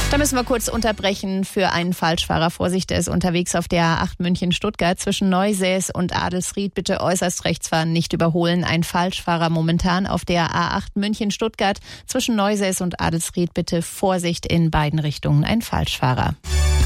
Da müssen wir kurz unterbrechen für einen Falschfahrer. Vorsicht, der ist unterwegs auf der A8 München-Stuttgart zwischen Neusäß und Adelsried. Bitte äußerst rechts fahren, nicht überholen. Ein Falschfahrer momentan auf der A8 München-Stuttgart zwischen Neusäß und Adelsried. Bitte Vorsicht in beiden Richtungen. Ein Falschfahrer.